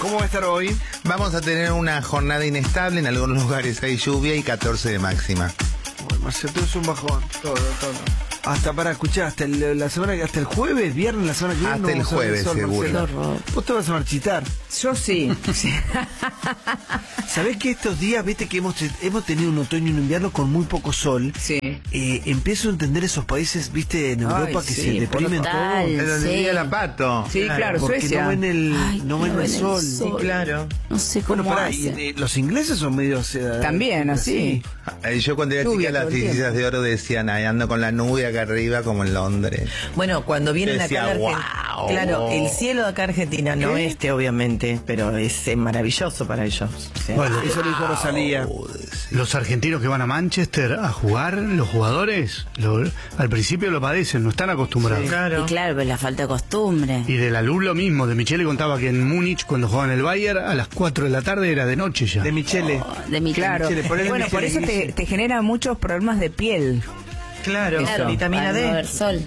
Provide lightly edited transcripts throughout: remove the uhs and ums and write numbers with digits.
¿Cómo va a estar hoy? Vamos a tener una jornada inestable, en algunos lugares hay lluvia y 14 de máxima. Bueno, Marcelo, todo es un bajón, todo. Hasta para escuchar, hasta la semana, hasta el jueves, viernes, la semana que viene. Hasta el jueves, seguro. Marcelo. Vos te vas a marchitar. Yo sí. ¿Sabés que estos días, viste que hemos tenido un otoño y un invierno con muy poco sol? Sí. Empiezo a entender esos países, viste, en Europa que se deprimen total, todos. Es donde llega la pato. Sí, claro, Porque Suecia. no ven el sol. Sí, claro. No sé cómo Bueno, pará, hace. los ingleses son medio... También, así. Yo cuando era Lluvia chica las todo el ciencias de oro decían, ahí ando con la nube acá arriba como en Londres. Bueno, cuando vienen acá a Decía, Argentina, wow. claro, el cielo de acá a Argentina, no este obviamente, pero es maravilloso para ellos. Sí. Bueno, Eso lo dijo Rosalía. los argentinos que van a Manchester a jugar, los jugadores, al principio lo padecen, no están acostumbrados. Y Claro. claro, pero la falta de costumbre. Y de la luz lo mismo, de Michele contaba que en Múnich, cuando jugaban el Bayern, a las 4 de la tarde era de noche ya. De Michele. De mi Claro. Michele, Ponele bueno, por Michele eso Grise. te genera muchos problemas de piel. Claro, Eso, vitamina al no D. haber sol.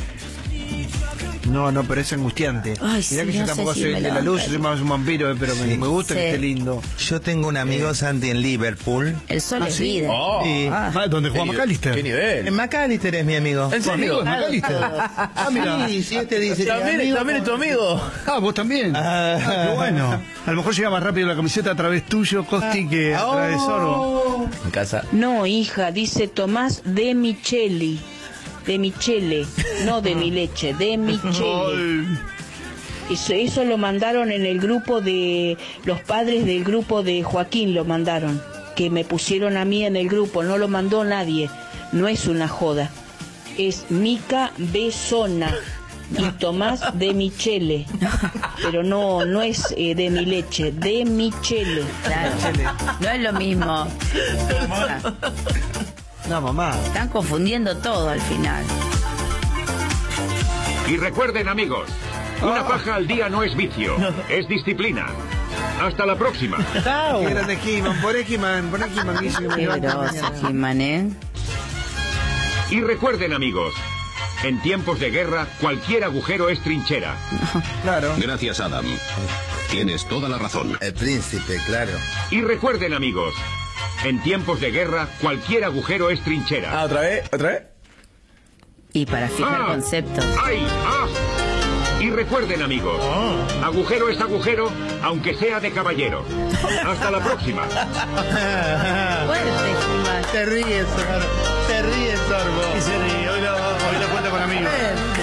No, pero es angustiante. Ay, Mirá sí, que yo no sé tampoco si soy me el de la levanta. luz, yo soy más un vampiro, pero me gusta que Sí. esté lindo. Yo tengo un amigo, Santi, en Liverpool. El sol es vida. Sí. ¿Dónde juega McAllister? ¿Qué nivel? En McAllister es mi amigo. ¿En serio? ¿Es McAllister? Ah, mira. Sí, sí, te dice. ¿También es tu amigo? Ah, vos también. Ah, qué bueno. A lo mejor llega más rápido la camiseta a través tuyo, Costi, que a través de Sorbo. En casa. No, hija, dice Tomás de Micheli. De Michele, no de mi leche, de Michele. Ay, Eso lo mandaron en el grupo de... Los padres del grupo de Joaquín lo mandaron. Que me pusieron a mí en el grupo, no lo mandó nadie. No es una joda. Es Mica Besona y Tomás de Michele. Pero no es de mi leche, de Michele. Claro. No es lo mismo. No, mamá. Están confundiendo todo al final. Y recuerden, amigos, una paja al día no es vicio, es disciplina. Hasta la próxima. Qué grande He-Man, pon He-Man, Guille, que me Qué levanta groso, mañana. He-Man, ¿eh? Y recuerden, amigos, en tiempos de guerra cualquier agujero es trinchera. Claro. Gracias, Adam. Tienes toda la razón. El príncipe, claro. Y recuerden, amigos, en tiempos de guerra cualquier agujero es trinchera. Ah, ¿otra vez? Y para fijar Ah. conceptos. ¡Ay! ¡Ah! Y recuerden, amigos, agujero es agujero, aunque sea de caballero. Hasta la próxima. Fuerte, He-Man. Te ríes, Sorbo. y hoy la cuenta con amigos.